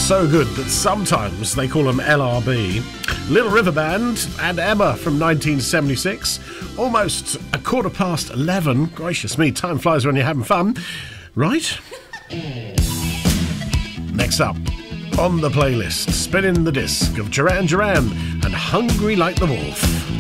So good that sometimes they call them LRB. Little River Band and Emma from 1976. Almost 11:15. Gracious me, time flies when you're having fun. Right? Next up, on the playlist, spinning the disc of Duran Duran and Hungry Like the Wolf.